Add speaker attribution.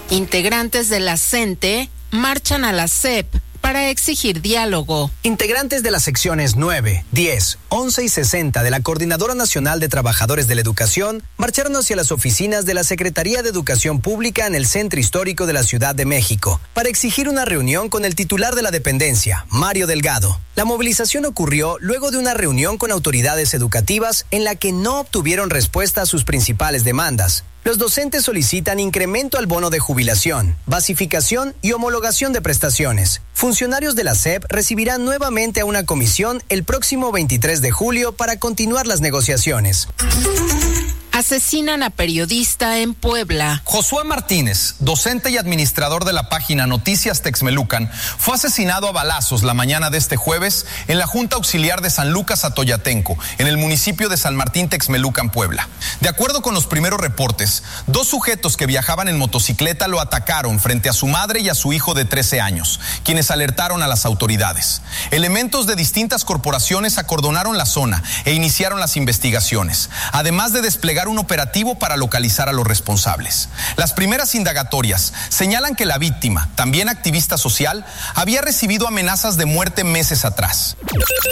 Speaker 1: Integrantes de la CENTE marchan a la SEP para exigir diálogo.
Speaker 2: Integrantes de las secciones 9, 10, 11 y 60 de la Coordinadora Nacional de Trabajadores de la Educación marcharon hacia las oficinas de la Secretaría de Educación Pública en el Centro Histórico de la Ciudad de México para exigir una reunión con el titular de la dependencia, Mario Delgado. La movilización ocurrió luego de una reunión con autoridades educativas en la que no obtuvieron respuesta a sus principales demandas. Los docentes solicitan incremento al bono de jubilación, basificación y homologación de prestaciones. Funcionarios de la SEP recibirán nuevamente a una comisión el próximo 23 de julio para continuar las negociaciones.
Speaker 1: Asesinan a periodista en Puebla.
Speaker 3: Josué Martínez, docente y administrador de la página Noticias Texmelucan, fue asesinado a balazos la mañana de este jueves en la Junta Auxiliar de San Lucas Atoyatenco, en el municipio de San Martín Texmelucan, Puebla. De acuerdo con los primeros reportes, 2 sujetos que viajaban en motocicleta lo atacaron frente a su madre y a su hijo de 13 años, quienes alertaron a las autoridades. Elementos de distintas corporaciones acordonaron la zona e iniciaron las investigaciones, además de desplegar un operativo para localizar a los responsables. Las primeras indagatorias señalan que la víctima, también activista social, había recibido amenazas de muerte meses atrás.